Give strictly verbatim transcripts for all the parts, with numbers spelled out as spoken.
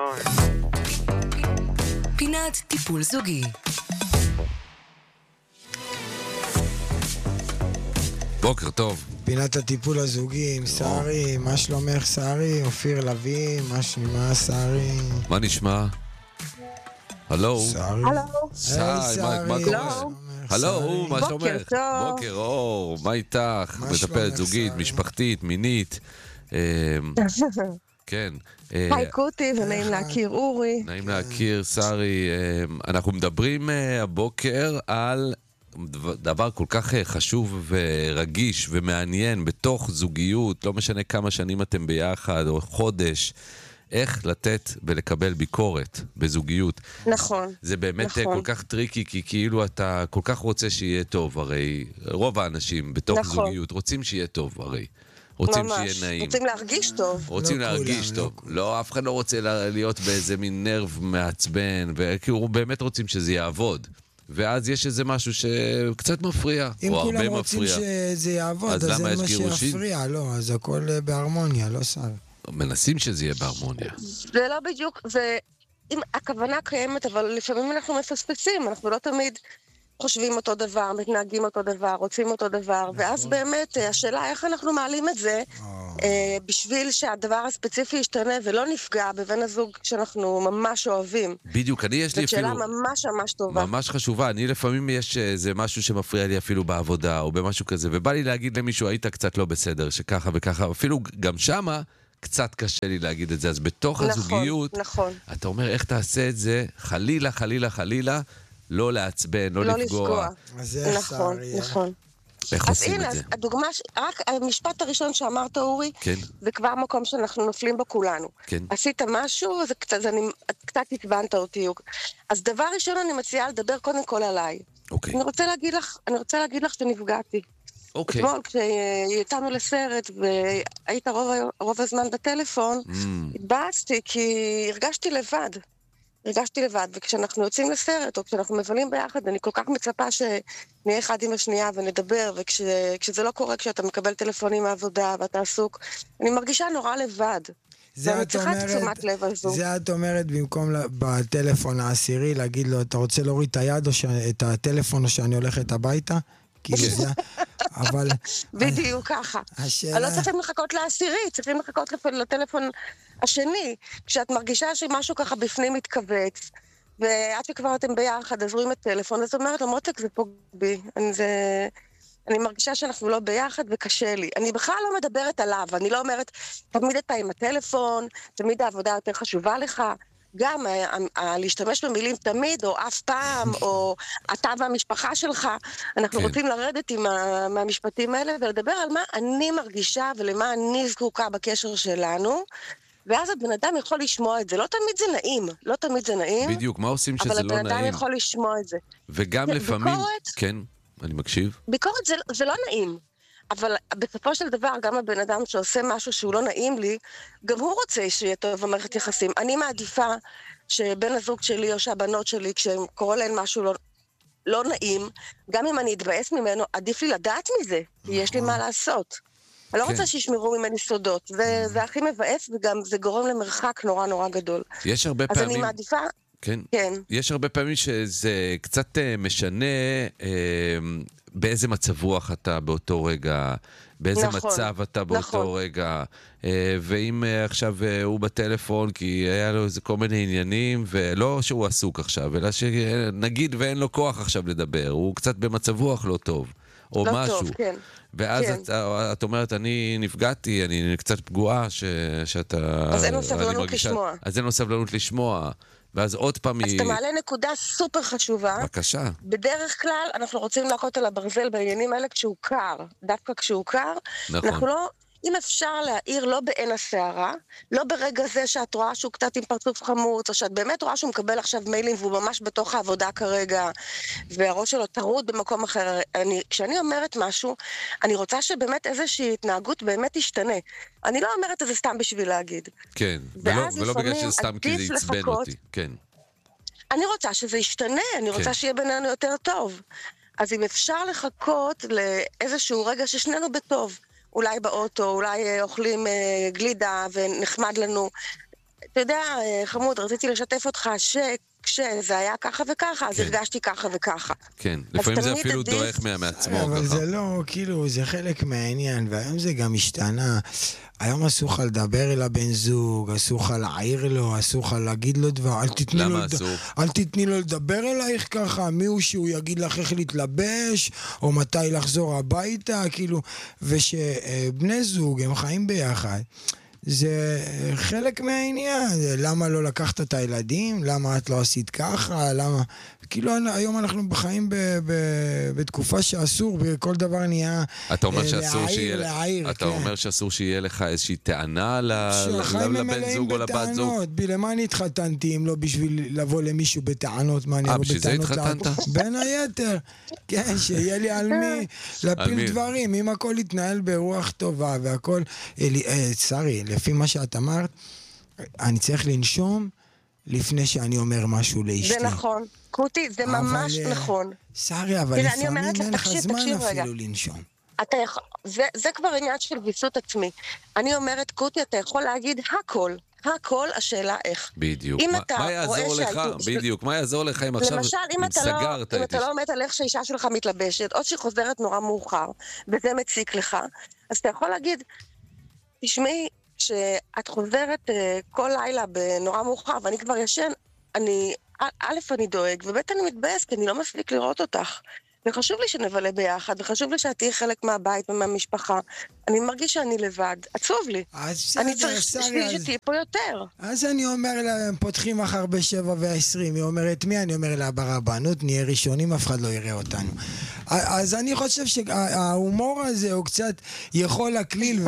פינת טיפול זוגי. בוקר טוב. פינת הטיפול הזוגי עם שרי, מה שלומך שרי? אופיר לוי, מה נשמע שרי? מה נשמע? הלו? שרי. הלו. שי, מה מה קורה? הלו, מה שלומך? בוקר טוב. בוקר אור, מה איתך? מה מטפלת שלומך, זוגית, שרי? משפחתית, מינית. אמ, כן. אה, היי קוטי, ונעים להכיר אורי. נעים להכיר, שרי. אמ, אנחנו מדברים אה, הבוקר על דבר- דבר כל כך אה, חשוב ורגיש ומעניין בתוך זוגיות, לא משנה כמה שנים אתם ביחד או חודש, איך לתת ולקבל ביקורת בזוגיות. נכון. זה באמת נכון. כל כך טריקי, כי כאילו אתה כל כך רוצה שיהיה טוב, הרי רוב האנשים בתוך נכון. זוגיות רוצים שיהיה טוב, הרי. רוצים ממש. שיהיה נעים. רוצים להרגיש טוב. רוצים לא להרגיש כולם, טוב. לא לא, אף אחד לא רוצה לה- להיות באיזה מין נרב מעצבן, וכאילו באמת רוצים שזה יעבוד. ואז יש איזה משהו שקצת מפריע, אם או הרבה כולם רוצים מפריע. שזה יעבוד, אז אז למה זה יש מה גירושים? שיפריע, לא, אז הכל אה, בהרמוניה, לא שרי. מנסים שזה יהיה בהרמוניה. זה לא בדיוק, זה... אם הכוונה קיימת, אבל לפעמים אנחנו מפספסים, אנחנו לא תמיד חושבים אותו דבר, מתנהגים אותו דבר, רוצים אותו דבר, ואז באמת אה, השאלה איך אנחנו מעלים את זה אה, בשביל שהדבר הספציפי ישתנה ולא נפגע בבן הזוג שאנחנו ממש אוהבים. בדיוק, אני יש לי זאת אפילו... שאלה ממש ממש טובה. ממש חשובה, אני לפעמים יש איזה משהו שמפריע לי אפילו בעבודה או במשהו כזה, ובא לי להגיד למישהו, היית קצת לא בסדר, שככה וככה, אפילו גם שמה קצת קשה לי להגיד את זה, אז בתוך נכון, הזוגיות, נכון. אתה אומר איך תעשה את זה, חלילה, חלילה, חלילה, לא לעצבן, לא לא לפגוע. לפגוע. אז איך נכון, שרי? נכון. איך אז עושים הנה, את זה? אז הדוגמה, ש- רק המשפט הראשון שאמרת, אורי, כן, זה כבר מקום שאנחנו נופלים בו כולנו. כן. עשית משהו, זה קצת, אני, קצת התבנת אותי. אז דבר ראשון אני מציעה לדבר קודם כל עליי. אוקיי, אני רוצה להגיד לך, אני רוצה להגיד לך שנפגעתי. אוקיי. אתמול כשיצאנו לסרט והיית רוב, ה- רוב הזמן בטלפון, Mm, התבאסתי כי הרגשתי לבד. הרגשתי לבד, וכשאנחנו יוצאים לסרט, או כשאנחנו מבלים ביחד, אני כל כך מצפה שנהיה אחד עם השנייה ונדבר, וכשזה לא קורה, כשאתה מקבל טלפונים מהעבודה ואתה עסוק, אני מרגישה נורא לבד. זה ואני את צריכה את אומרת, תשומת לב הזו. זה את אומרת במקום ל- בטלפון העשירי להגיד לו, אתה רוצה להוריד את היד או ש- את הטלפון או שאני הולכת הביתה? כאילו זה, אבל בדיוק ככה. השאלה... אבל לא צריכים לחכות לעשירי, צריכים לחכות לפ- לטלפון השני. כשאת מרגישה שמשהו ככה בפנים מתכווץ, ועד שכבר אתם ביחד, אז רואים את טלפון, אז אומרת, למותק זה פוגע בי. אני, זה... אני מרגישה שאנחנו לא ביחד וקשה לי. אני בכלל לא מדברת עליו, אני לא אומרת, תמיד אתה עם הטלפון, תמיד העבודה יותר חשובה לך. גם ה- ה- ה- להשתמש במילים תמיד, או אף פעם, או אתה והמשפחה שלך. אנחנו כן. רוצים לרדת עם ה- מהמשפטים האלה ולדבר על מה אני מרגישה ולמה אני זקוקה בקשר שלנו, ואז הבן אדם יכול לשמוע את זה. לא תמיד זה נעים, לא תמיד זה נעים, בדיוק, מה עושים אבל שזה הבן לא אדם נעים? יכול לשמוע את זה. וגם זה- לפעמים... ביקורת? כן, אני מקשיב. ביקורת זה, זה לא נעים, אבל בסופו של דבר, גם הבן אדם שעושה משהו שהוא לא נעים לי, גם הוא רוצה שיהיה טוב במערכת יחסים. אני מעדיפה שבן הזוג שלי או שהבנות שלי, כשהם קורא להן משהו לא, לא נעים, גם אם אני אתבאס ממנו, עדיף לי לדעת מזה, כי יש לי מה לעשות. אני לא כן. רוצה שישמרו ממני סודות, זה, זה הכי מבאס, וגם זה גורם למרחק נורא נורא גדול. יש הרבה אז אני פעמים... מעדיפה, כן. כן, יש הרבה פעמים שזה קצת אה, משנה אה, באיזה מצב רוח אתה באותו רגע, באיזה נכון, מצב אתה באותו נכון. רגע, אה, ואם אה, עכשיו אה, הוא בטלפון כי היה לו איזה כל מיני עניינים, ולא שהוא עסוק עכשיו, אלא שנגיד ואין לו כוח עכשיו לדבר, הוא קצת במצב רוח לא טוב, או לא משהו. טוב, כן. ואז כן. את, את אומרת, אני נפגעתי, אני קצת פגועה, ש, שאתה... אז אין לו אני סבלנות מרגישה- לשמוע. אז אין לו סבלנות לשמוע. ואז עוד פעם אז היא... אתה מעלה נקודה סופר חשובה. בבקשה. בדרך כלל אנחנו רוצים להכות על הברזל בעניינים האלה כשהוא קר. דווקא כשהוא קר, נכון. אנחנו לא... אם אפשר להעיר לא בעין הסערה, לא ברגע זה שאת רואה שהוא קצת עם פרצוף חמוץ, או שאת באמת רואה שהוא מקבל עכשיו מיילים והוא ממש בתוך העבודה כרגע, והראש שלו טרוד במקום אחר. אני, כשאני אומרת משהו, אני רוצה שבאמת איזושהי התנהגות באמת תשתנה. אני לא אומרת את זה סתם בשביל להגיד. כן, ולא, ואז ולא בגלל לפעמים שזה סתם כי זה עדיף עצבן לחכות. אותי. כן. אני רוצה שזה ישתנה, אני רוצה כן. שיהיה בינינו יותר טוב. אז אם אפשר לחכות לאיזשהו רגע ששנינו בטוב, אולי באוטו, אולי אה, אוכלים אה, גלידה ונחמד לנו, אתה יודע, חמוד, רציתי לשתף אותך שכשזה היה ככה וככה, אז כן. הרגשתי ככה וככה. כן, לפעמים זה תמיד אפילו עדיף- דועך מה- מעצמו אבל ככה. זה לא, כאילו, זה חלק מהעניין, והיום זה גם השתנה. היום אסור לך לדבר אל הבן זוג, אסור לך להעיר לו, אסור לך להגיד לו דבר, אל תתני לו, למה לד- אסור? אל תתני לו לדבר אלייך ככה, מי הוא שהוא יגיד לך איך להתלבש, או מתי לחזור הביתה, כאילו, ושבני זוג הם חיים ביחד. זה חלק מהעניין, למה לא לקחת את הילדים, למה את לא עשית ככה, למה... כאילו היום אנחנו חיים ב- ב- בתקופה שאסור, בכל דבר נהיה אתה אומר אה, שאסור להעיר, שיהיה... להעיר, אתה כן. אומר שאסור שיהיה לך איזושהי טענה ל- שהחיים הם לבן מלאים זוג או לבת זוג? בטענות, בי, למה אני התחתנתי אם לא בשביל לבוא למישהו בטענות, מה אני אה, אבוא בשביל זה בטענות? התחתנת? לעצמי? בין היתר, כן, שיהיה לי על מי על להפיל מי? דברים, אם הכל יתנהל ברוח טובה והכל, אלי, אה, שרי, לפי מה שאת אמרת, אני צריך לנשום לפני שאני אומר משהו לאשתי. זה נכון. קוטי, זה ממש אבל, אה, נכון. שרי, אבל תראה, אני לפעמים אומרת לך, אין לך תקשיב, זמן תקשיב רגע. אפילו לנשום. אתה יכול, זה, זה כבר עניין של ויסות עצמי. אני אומרת, קוטי, אתה יכול להגיד הכל. הכל, השאלה איך. בדיוק. אם מה- אתה מה יעזור רואה לך? שהייתי- בדיוק, מה יעזור לך אם עכשיו למשל, אם אתה, לא, סגרת אם את אתה אשת- לא עומד על איך שהאישה שלך מתלבשת, או שהיא חוזרת נורא מאוחר, וזה מציק לך, אז אתה יכול להגיד, תשמעי, כשאת חוזרת uh, כל לילה בנורא מאוחר, ואני כבר ישן, אני, א', אני דואג, וב', אני מתבאס, כי אני לא מספיק לראות אותך. וחשוב לי שנבלה ביחד, וחשוב לי שאת תהיי חלק מהבית ומהמשפחה. אני מרגיש שאני לבד, עצוב לי. אז אני בסדר, צריך שרי, אז- שתהיי פה יותר. אז אני אומר לה, הם פותחים מחר בשבע ועשרים, היא אומרת מי? אני אומר לה, ברבנות, נהיה ראשונים, אף אחד לא יראה אותנו. אז אני חושב שההומור הזה הוא קצת יכול להקליל,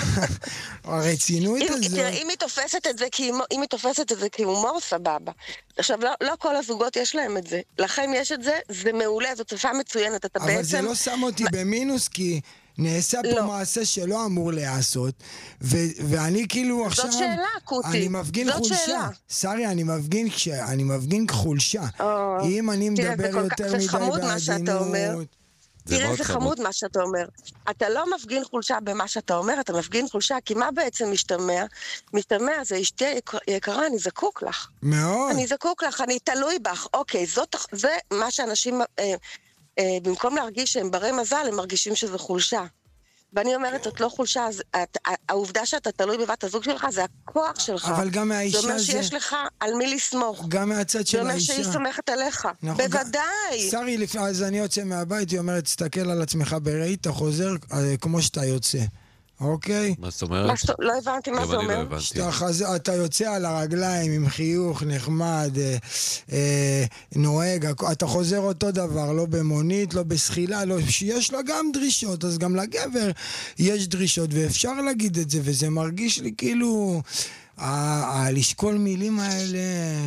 והרצינות אם, הזו... תראה, אם היא תופסת את זה כהומור, אם היא תופסת את זה כהומור, סבבה. עכשיו, לא, לא כל הזוגות יש להם את זה. לכם יש את זה, זה מעולה, זאת שפה מצוינת. אתה אבל בעצם... זה לא שם אותי במינוס, כי נעשה פה לא. מעשה שלא אמור להיעשות, ו- ואני כאילו עכשיו... שאלה, קוטי. אני מפגין זאת חולשה. שאלה. שרי, אני מפגין, כש- אני מפגין חולשה. או, אם אני תראה, זה מדבר כל כך- יותר זה מדי חמוד מה שאתה אומר. בעדינות... זה תראה, מאוד זה חמוד. חמוד מה שאתה אומר. אתה לא מפגין חולשה במה שאתה אומר, אתה מפגין חולשה, כי מה בעצם משתמע? משתמע זה אשתי היקר- יקרה, אני זקוק לך. מאוד. אני זקוק לך, אני תלוי בך. אוקיי, זאת, זה מה שאנשים, אה, אה, במקום להרגיש שהם ברי מזל, הם מרגישים שזה חולשה. ואני אומרת, זאת לא חולשה, אז את, העובדה שאתה תלוי בבת הזוג שלך, זה הכוח שלך. אבל גם מהאישה זה אומר זה- שיש לך על מי לסמוך. גם מהצד זה של אומר האישה. שהיא סומכת עליך. נכון, בוודאי. שרי, לפ- אז אני יוצא מהבית, היא אומרת, תסתכל על עצמך בראי, אתה חוזר אה, כמו שאתה יוצא. אוקיי? מה זאת אומרת? מה זאת- לא הבנתי מה גם זה אני לא אומר. הבנתי. שאתה חז... אתה יוצא על הרגליים עם חיוך נחמד, אה, אה, נוהג, הכ- אתה חוזר אותו דבר, לא במונית, לא בסחילה, לא... שיש לה גם דרישות, אז גם לגבר יש דרישות, ואפשר להגיד את זה, וזה מרגיש לי כאילו, ה- ה- לשקול מילים האלה...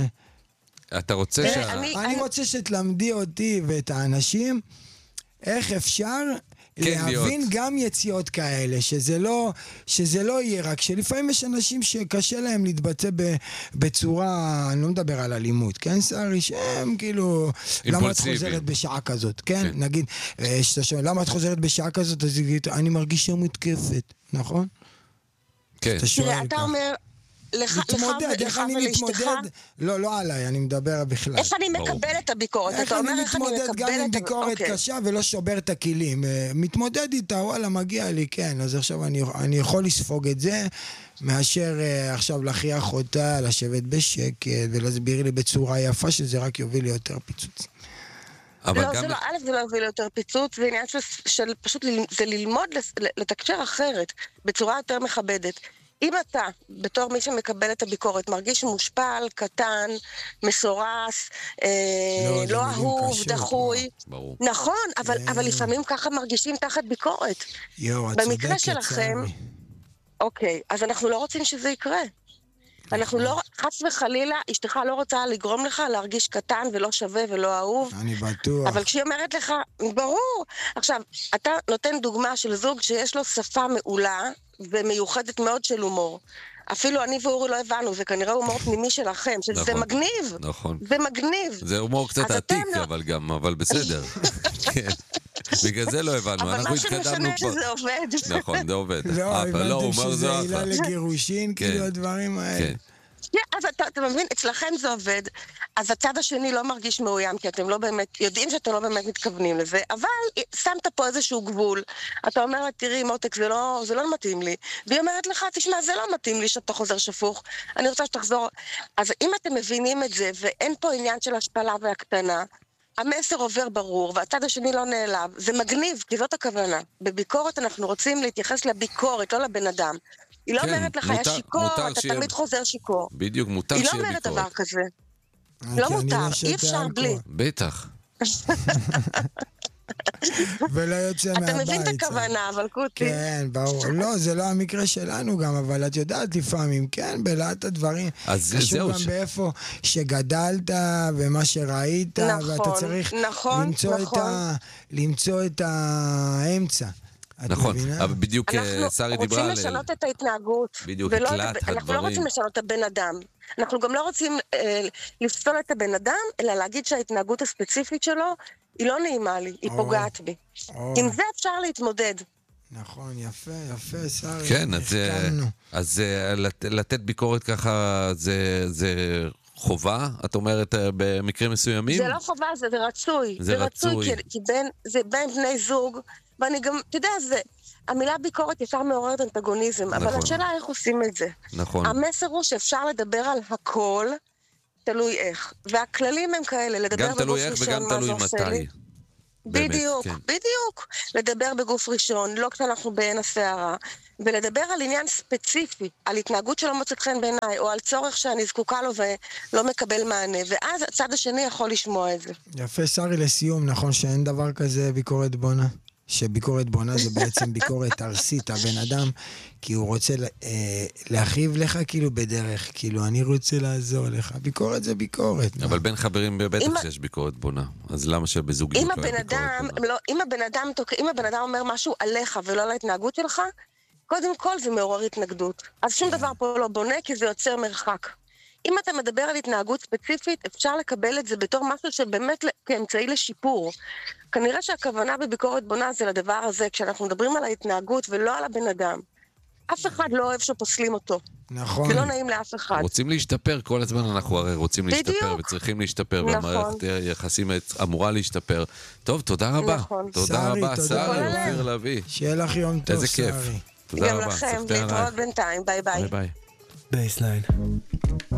אתה רוצה תראה, שה... אני- אני רוצה שתלמדי אותי ואת האנשים איך אפשר כן, להבין להיות. גם יציאות כאלה, שזה לא, שזה לא יהיה רק, שלפעמים יש אנשים שקשה להם להתבטא ב, בצורה, אני לא מדבר על אלימות, כן שרי, שהם כאילו, למה את אימפולסיביים. חוזרת בשעה כזאת, כן? כן. נגיד, אה, שאתה שואל, למה את חוזרת בשעה כזאת, אז היא תגיד, אני מרגישה מותקפת, נכון? כן. אתה שואל תראה, אתה ככה. אומר, לך לך מתמודד, ולך איך אני ולאשתך, מתמודד? לא, לא עליי, אני מדבר בכלל. איך אני ברור. מקבל את הביקורת? איך אתה אומר אני איך אני מתמודד גם מקבל עם את ה... ביקורת אוקיי. קשה ולא שובר את הכלים. אה, מתמודד איתה, וואלה, מגיע לי, כן. אז עכשיו אני, אני יכול לספוג את זה, מאשר אה, עכשיו להכריח אותה, לשבת בשקט ולהסביר לי בצורה יפה, שזה רק יוביל לי יותר פיצוץ. אבל לא, גם... זה לא, א', זה לא יביא ליותר פיצוץ, זה עניין של, של פשוט, ל- זה ללמוד לס- לתקשר אחרת, בצורה יותר מכבדת. אם אתה, בתור מי שמקבל את הביקורת, מרגיש מושפל, קטן, מסורס, אה, לא, זה לא מילים אהוב, קשות, דחוי, ברור. נכון, אבל, כן. אבל לפעמים ככה מרגישים תחת ביקורת. יואו, את במקרה צודקת, שלכם, שרי. אוקיי, אז אנחנו לא רוצים שזה יקרה. אנחנו לא, חס וחלילה, אשתך לא רוצה לגרום לך להרגיש קטן ולא שווה ולא אהוב. אני בטוח. אבל כשהיא אומרת לך, ברור. עכשיו, אתה נותן דוגמה של זוג שיש לו שפה מעולה ומיוחדת מאוד של הומור. אפילו אני ואורי לא הבנו, זה כנראה הומור פנימי שלכם, שזה נכון. מגניב. נכון. זה מגניב. זה הומור קצת אז אתם עתיק, לא- אבל גם, אבל בסדר. כן. בגלל זה לא הבנו, אבל אנחנו מה התקדמנו שמשנה פה. שזה עובד. נכון, זה עובד. לא, אה, אבל לא, הבנתם הומור שזה זה עילה אחלה. לגירושין, כן. כאילו הדברים האלה. כן. כן, אז אתה, אתה מבין, אצלכם זה עובד, אז הצד השני לא מרגיש מאוים, כי אתם לא באמת, יודעים שאתם לא באמת מתכוונים לזה, אבל שמת פה איזשהו גבול. אתה אומר לה, תראי, מותק, זה לא, זה לא מתאים לי. והיא אומרת לך, תשמע, זה לא מתאים לי שאתה חוזר שפוך, אני רוצה שתחזור. אז אם אתם מבינים את זה, ואין פה עניין של השפלה והקטנה, המסר עובר ברור, והצד השני לא נעלב. זה מגניב, כי זאת הכוונה. בביקורת אנחנו רוצים להתייחס לביקורת, לא לבן אדם. היא לא כן, אומרת לך, מותר- יש שיקור, מותר אתה שיהיה- תמיד חוזר שיקור. בדיוק, מותר היא לא שיהיה אומרת ביקורת. דבר כזה. כי לא אני מותר, שותה אי אפשר בלי. אלכוהול, בטח. ולא יוצא אתה מהבית. מבין את הכוונה, אבל קוטי. כן, ברור. לא, זה לא המקרה שלנו גם, אבל את יודעת לפעמים, כן, בלהט הדברים. אז זה- קשור זהו גם ש- באיפה שגדלת ומה שראית, נכון, ואתה צריך נכון, למצוא את נכון. ה- למצוא את האמצע. את נכון, מבינה? אבל בדיוק אה, אנחנו שרי דיברה רוצים על... לשנות את ההתנהגות. בדיוק, ולא הקלט את- אנחנו לא הדברים. רוצים לשנות את הבן אדם. אנחנו גם לא רוצים אה, לפסול את הבן אדם, אלא להגיד שההתנהגות הספציפית שלו היא לא נעימה לי, היא או. פוגעת בי. או, עם זה אפשר להתמודד. נכון, יפה, יפה, שרי. כן, אז, אה, החכמנו. אז אה, לת- לתת ביקורת ככה זה, זה חובה, את אומרת, אה, במקרים מסוימים? זה לא חובה, זה, זה רצוי. זה רצוי. כי, כי בין, זה בין בני זוג, ואני גם, אתה יודע, זה, המילה ביקורת ישר מעוררת אנטגוניזם, נכון. אבל השאלה איך עושים את זה. נכון. המסר הוא שאפשר לדבר על הכל, תלוי איך. והכללים הם כאלה, לדבר גם בגוף תלוי איך ראשון, וגם מה תלוי זה עושה לי. מתי. באמת, בדיוק, כן. בדיוק. לדבר בגוף ראשון, לא כשאנחנו בעין הסערה, ולדבר על עניין ספציפי, על התנהגות שלא מוצאת חן בעיניי, או על צורך שאני זקוקה לו ולא מקבל מענה, ואז הצד השני יכול לשמוע את זה. יפה, שרי, לסיום, נכון שאין דבר כזה ביקורת בונה? שביקורת בונה זה בעצם ביקורת ארסית, הבן אדם, כי הוא רוצה אה, להכאיב לך כאילו בדרך, כאילו אני רוצה לעזור לך. ביקורת זה ביקורת. אבל בין חברים אם בטח ה- שיש ביקורת בונה. אז למה שבזוגיות אם לא הבן יהיה ביקורת אדם, בונה? לא, אם הבן אדם, תוק- אם הבן אדם אומר משהו עליך ולא על ההתנהגות שלך, קודם כל זה מעורר התנגדות. אז שום דבר פה לא בונה, כי זה יוצר מרחק. אם אתה מדבר על התנהגות ספציפית, אפשר לקבל את זה בתור משהו שבאמת ל- כאמצעי לשיפור. כנראה שהכוונה בביקורת בונה זה לדבר הזה, כשאנחנו מדברים על ההתנהגות ולא על הבן אדם. אף אחד לא אוהב שפוסלים אותו. נכון. זה לא נעים לאף אחד. רוצים להשתפר, כל הזמן אנחנו הרי רוצים להשתפר בדיוק. וצריכים להשתפר, נכון. והמערכת היחסים אמורה להשתפר. טוב, תודה רבה. נכון. תודה שרי, רבה, תודה שרי, רבה. אופיר לביא. שיהיה לך יום טוב, איזה כיף. שרי. תודה גם רבה. לכם, סחטיין להתראות עלייך. בינתיים, ביי ביי. ביי ביי. בייסליין.